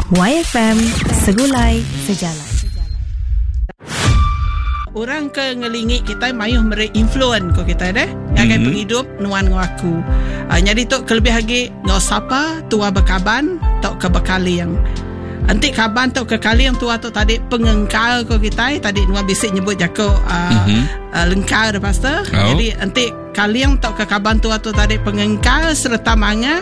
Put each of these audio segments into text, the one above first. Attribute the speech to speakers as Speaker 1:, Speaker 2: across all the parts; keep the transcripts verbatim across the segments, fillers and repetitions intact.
Speaker 1: Y F M, segulai sejalan.
Speaker 2: Orang ke ngelingit kita mayuh mere influence ko kita deh. Ngagai mm-hmm. penghidup nuan ngaku. Uh, jadi tok kelebih lagi ngau sapa tua bekaban tok ke bekaliang. Anti kaban tok ke kaliang tua tok tadi pengengkal ko kita tadi nuan bisik nyebut jako uh, mm-hmm. uh, lengkal dah pastor. Oh. Jadi anti kaliang tok ke kaban tua tok tadi pengengkal serta manga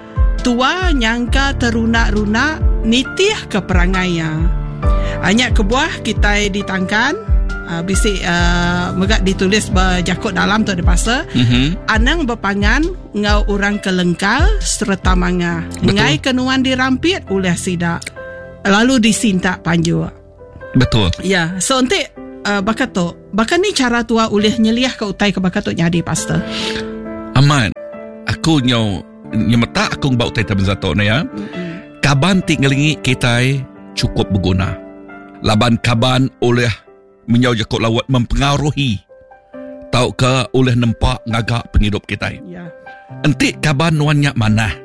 Speaker 2: tua nyangka teruna-runa nitih ke perangainya. Hanya kebuah kita ditangkan Uh, bisik uh, megak ditulis berjakut dalam tu ada pasal mm-hmm. anang berpangan ngau orang kelengkal serta manga ngai kenuan dirampit oleh sidak lalu disinta panju.
Speaker 3: Betul.
Speaker 2: Ya, so nanti uh, bakat tu bakat ni cara tua oleh nyeliah ke utai ke bakat tu nyadi pastor.
Speaker 3: Aman. Aku nyau nyemeta aku bau utai taben zato na ya. Mm-hmm. Kaban ti ngelingi kita cukup berguna. Laban kaban oleh menyau jakut lawat mempengaruhi tau ke oleh nampak ngagak penghidup kita.
Speaker 2: Ya.
Speaker 3: Entik kaban nuannya manah.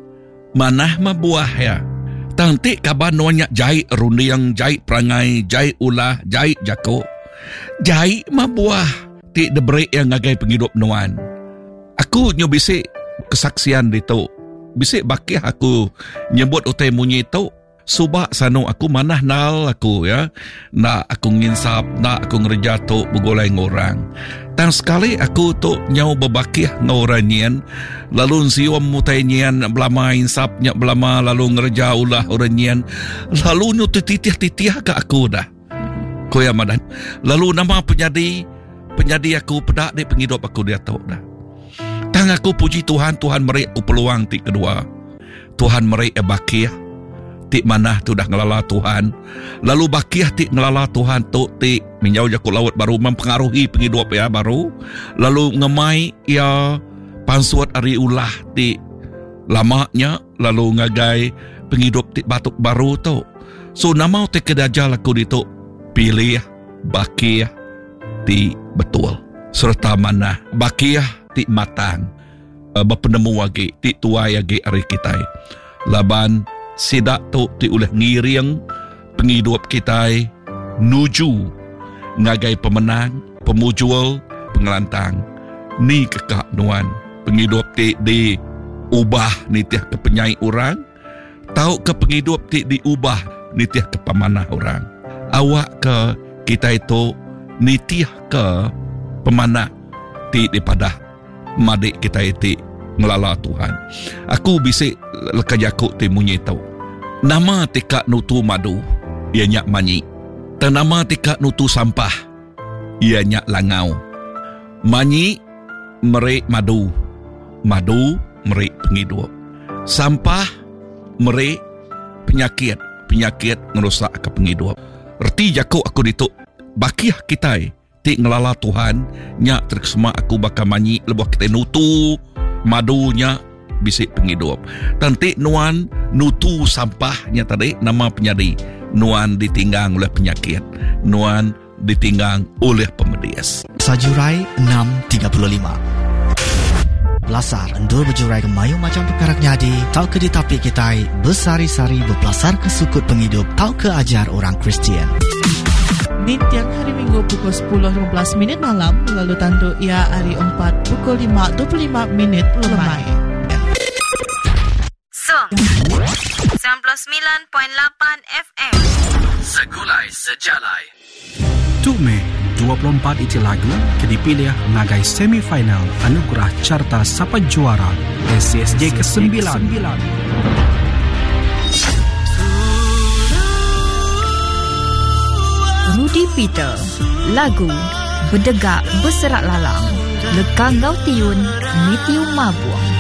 Speaker 3: Manah mabuah ya. Tantik kaban nuannya jahit rundiang, jahit perangai, jahit ulah, jahit jakut. Jahit mabuah. Tik deberi yang ngagai penghidup nuan. Aku nyo bisik kesaksian di tu. Bisik bakih aku nyebut utai munyi tu. Subak sano aku manah nal aku ya. Nak aku nginsap, nak aku ngerja tu begolai ngorang. Tang sekali aku tu nyau berbakih ngorang nyen. Lalu siwam mutai nyen belama insap nyak belama lalu ngerja ulah orang nyen. Lalu nyu titih-titih ke aku dah. Koya madan. Lalu nama penyadi penyadi aku pedak di penghidup aku dia tahu dah. Tang aku puji Tuhan, Tuhan meri aku peluang ti kedua. Tuhan meri e bakih. Tik manah tu dah ngelala Tuhan. Lalu bakiah tik ngelala Tuhan tu tik menyau jakut laut baru mempengaruhi penghidup ya baru. Lalu ngemai ya pansuat ari ulah tik lamanya lalu ngagai penghidup tik batuk baru tu. So nama tik kedajal aku ditu pilih bakiah tik betul. Serta manah bakiah tik matang. Uh, berpenemu lagi tik tua lagi ari kita. Laban sidak tu ti oleh ngiriang penghidup kita nuju ngagai pemenang, pemujual, pengelantang. Ni kekak nuan penghidup ti di ubah nitiah ke penyai orang, tau ke penghidup ti diubah nitiah ke pemanah orang. Awak ke kita itu nitiah ke pemanah ti daripada madik kita itu ngelala Tuhan. Aku bisik lekajakuk ti munyi tau. Nama tika nutu madu, ia nyak manyi. Tenama tika nutu sampah, ia nyak langau. Manyi merik madu, madu merik penghidup. Sampah merik penyakit, penyakit ngerusak ke penghidup. Erti jakuk aku dituk bakiah kita ti ngelala Tuhan, nyak terkesema aku bakal manyi lebuh kita nutu madunya bisik penghidup. Tanti nuan nutu sampahnya tadi nama penyadi. Nuan ditinggang oleh penyakit. Nuan ditinggang oleh pemedias.
Speaker 4: Sajurai enam tiga puluh lima. Belasar endur berjurai kemayu macam perkara nyadi. Tau ke ditapi kita bersari-sari berpelasar ke sukut penghidup. Tau ke ajar orang Kristian.
Speaker 5: Di tiang hari Minggu pukul sepuluh lima belas minit malam. Lalu tanduk ia hari empat pukul lima dua puluh lima minit lemai.
Speaker 1: sembilan puluh sembilan perpuluhan lapan F M.
Speaker 3: Segulai sejalai.
Speaker 6: dua Mei dua puluh empat itu lagu ke dipilih ngagai semifinal anugerah carta Sapa Juara S C S J ke sembilan.
Speaker 1: Rudy Peter, lagu Berdegak Berserak Lalang, Lekang Gau Tiun, Mitium Mabuang.